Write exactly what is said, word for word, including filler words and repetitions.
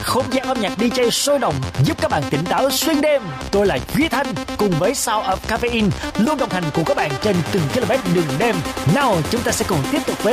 không gian âm nhạc đi jay sôi động giúp các bạn tỉnh táo xuyên đêm. Tôi là Duy Thanh cùng với Sound of Caffeine luôn đồng hành cùng các bạn trên từng km đường đêm. Nào chúng ta sẽ cùng tiếp tục với